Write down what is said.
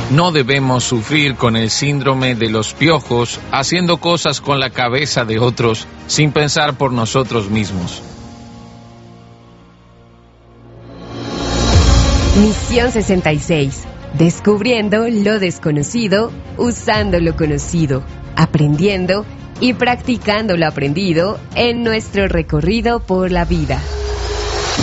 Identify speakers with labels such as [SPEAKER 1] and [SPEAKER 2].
[SPEAKER 1] No debemos sufrir con el síndrome de los piojos, haciendo cosas con la cabeza de otros sin pensar por nosotros mismos.
[SPEAKER 2] Misión 66. Descubriendo lo desconocido, usando lo conocido, aprendiendo y practicando lo aprendido en nuestro recorrido por la vida.